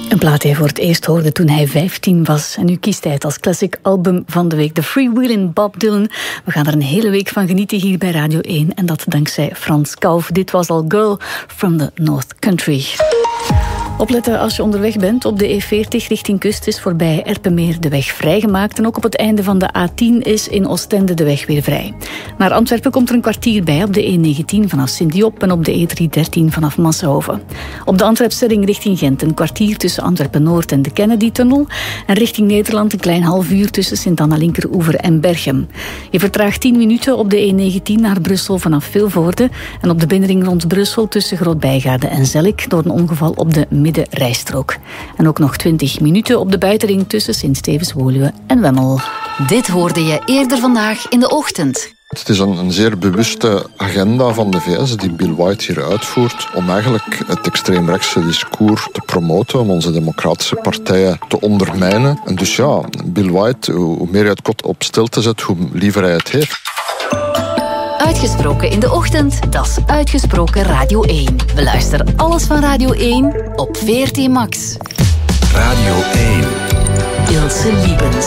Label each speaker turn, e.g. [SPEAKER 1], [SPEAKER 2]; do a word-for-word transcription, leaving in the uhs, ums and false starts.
[SPEAKER 1] Een plaat die hij voor het eerst hoorde toen hij vijftien was. En nu kiest hij het als classic album van de week. The Freewheelin' Bob Dylan. We gaan er een hele week van genieten hier bij Radio één. En dat dankzij Frans Kalf. Dit was al Girl from the North Country. Opletten als je onderweg bent. Op de E veertig richting kust is voorbij Erpenmeer de weg vrijgemaakt. En ook op het einde van de A tien is in Oostende de weg weer vrij. Naar Antwerpen komt er een kwartier bij op de E negentien vanaf Sint-Diop en op de E driehonderddertien vanaf Massenhoven. Op de Antwerpstelling richting Gent een kwartier tussen Antwerpen-Noord en de Kennedy-tunnel. En richting Nederland een klein half uur tussen Sint-Anna-Linkeroever en Berchem. Je vertraagt tien minuten op de E negentien naar Brussel vanaf Vilvoorde. En op de binnenring rond Brussel tussen Groot-Bijgaarde en Zellik door een ongeval op de middenrijstrook. En ook nog twintig minuten op de buitenring tussen Sint-Stevens-Woluwe en Wemmel.
[SPEAKER 2] Dit hoorde je eerder vandaag in de ochtend.
[SPEAKER 3] Het is een, een zeer bewuste agenda van de V S die Bill White hier uitvoert om eigenlijk het extreemrechtse discours te promoten, om onze democratische partijen te ondermijnen. En dus ja, Bill White, hoe meer hij het kot op stilte zet, hoe liever hij het heeft.
[SPEAKER 2] Uitgesproken in de ochtend, dat is Uitgesproken Radio één. Beluister alles van Radio één op V R T Max.
[SPEAKER 4] Radio één.
[SPEAKER 2] Ilse Liebens.